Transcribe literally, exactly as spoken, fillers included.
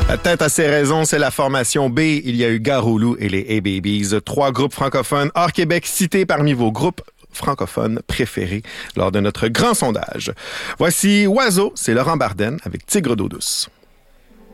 La tête à ses raisons, c'est la formation B. Il y a eu Garoulou et les A-Babies, trois groupes francophones hors Québec cités parmi vos groupes francophones préférés lors de notre grand sondage. Voici Oiseau, c'est Laurent Barden avec Tigre d'eau douce.